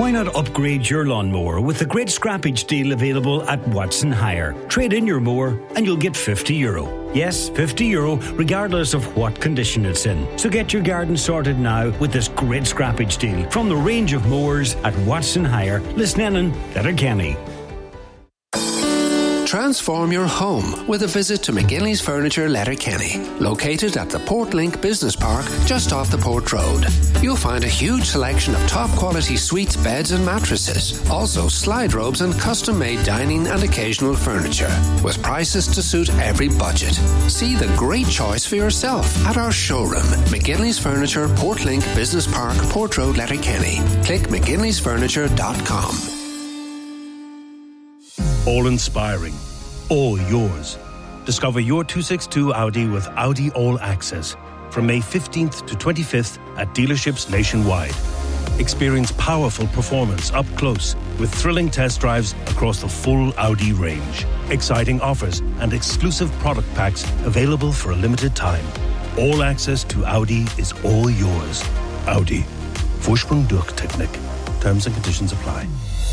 Why not upgrade your lawnmower with the great scrappage deal available at Watson Hire? Trade in your mower and you'll get €50. Yes, €50 regardless of what condition it's in. So get your garden sorted now with this great scrappage deal from the range of mowers at Watson Hire, Lisnenin, Letterkenny. Transform your home with a visit to McGinley's Furniture, Letterkenny, located at the Portlink Business Park just off the Port Road. You'll find a huge selection of top-quality suites, beds and mattresses, also slide robes and custom-made dining and occasional furniture, with prices to suit every budget. See the great choice for yourself at our showroom, McGinley's Furniture, Portlink Business Park, Port Road, Letterkenny. Click mcginleysfurniture.com. All inspiring, all yours. Discover your 262 Audi with Audi All Access from May 15th to 25th at dealerships nationwide. Experience powerful performance up close with thrilling test drives across the full Audi range. Exciting offers and exclusive product packs available for a limited time. All access to Audi is all yours. Audi. Vorsprung durch Technik. Terms and conditions apply.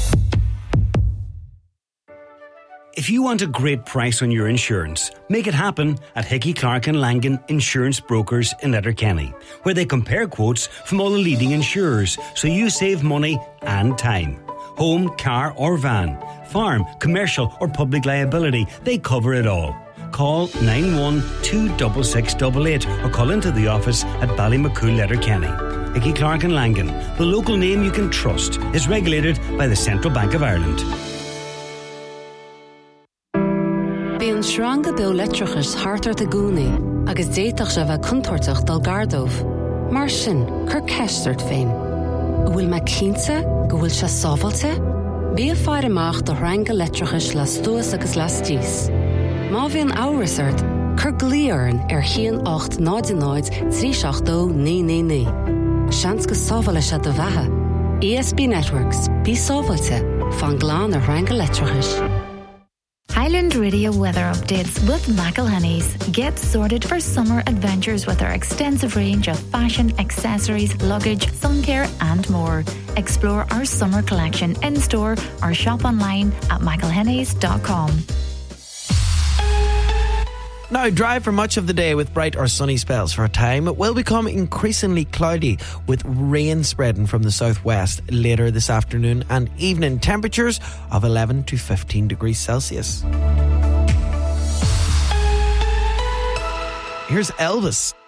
If you want a great price on your insurance, make it happen at Hickey, Clark and Langan Insurance Brokers in Letterkenny, where they compare quotes from all the leading insurers so you save money and time. Home, car or van, farm, commercial or public liability, they cover it all. Call 9126688 or call into the office at Ballymacool, Letterkenny. Hickey, Clark and Langan, the local name you can trust, is regulated by the Central Bank of Ireland. Bíonn srang go beo letrachas hartar de gúnaí, agus déitach se bheith contortach dal gardómh. Mar sin, cur ceistart féin. Bhfuil me cínte, go bhfuil se sábhailte? Bí a fear amach do ranga letrachas le stúas agus le stíos. Má bhíonn áras cur glíoran chian 8 náid 382 999. Seans go sábhaile se do bheatha. ESB Networks, bí sábhailte, fan glán a ranga letrachas. Highland Radio weather updates with McElhenny's. Get sorted for summer adventures with our extensive range of fashion, accessories, luggage, sun care and more. Explore our summer collection in-store or shop online at mcelhennys.com. Now, drive for much of the day with bright or sunny spells for a time. It will become increasingly cloudy with rain spreading from the southwest later this afternoon and evening. Temperatures of 11 to 15 degrees Celsius. Here's Elvis.